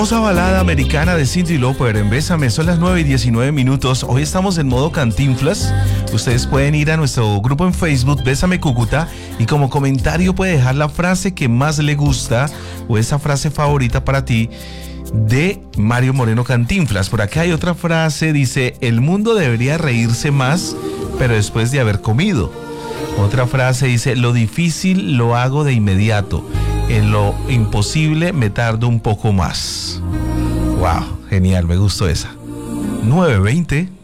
Hermosa balada americana de Cyndi Lauper en Bésame. Son las 9:19. Hoy estamos en modo Cantinflas. Ustedes pueden ir a nuestro grupo en Facebook, Bésame Cúcuta, y como comentario puede dejar la frase que más le gusta o esa frase favorita para ti de Mario Moreno Cantinflas. Por acá hay otra frase, dice: el mundo debería reírse más, pero después de haber comido. Otra frase dice: lo difícil lo hago de inmediato, en lo imposible me tardo un poco más. Wow, genial, me gustó esa. 9:20.